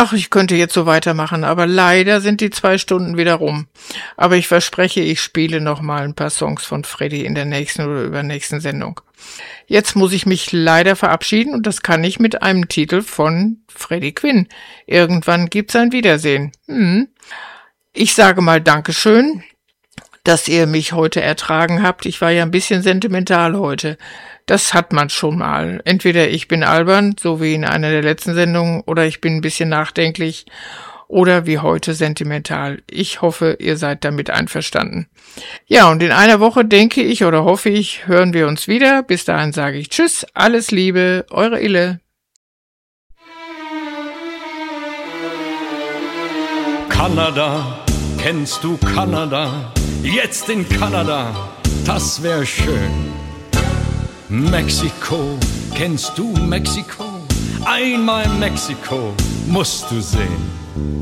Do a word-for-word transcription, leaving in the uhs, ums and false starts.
Ach, ich könnte jetzt so weitermachen, aber leider sind die zwei Stunden wieder rum. Aber ich verspreche, ich spiele noch mal ein paar Songs von Freddy in der nächsten oder übernächsten Sendung. Jetzt muss ich mich leider verabschieden und das kann ich mit einem Titel von Freddie Quinn. Irgendwann gibt's ein Wiedersehen. Hm. Ich sage mal Dankeschön, dass ihr mich heute ertragen habt. Ich war ja ein bisschen sentimental heute. Das hat man schon mal. Entweder ich bin albern, so wie in einer der letzten Sendungen, oder ich bin ein bisschen nachdenklich oder wie heute sentimental. Ich hoffe, ihr seid damit einverstanden. Ja, und in einer Woche denke ich oder hoffe ich, hören wir uns wieder. Bis dahin sage ich Tschüss, alles Liebe, eure Ille. Kanada, kennst du Kanada? Jetzt in Kanada, das wär schön. Mexiko, kennst du Mexiko? Einmal Mexiko musst du sehen.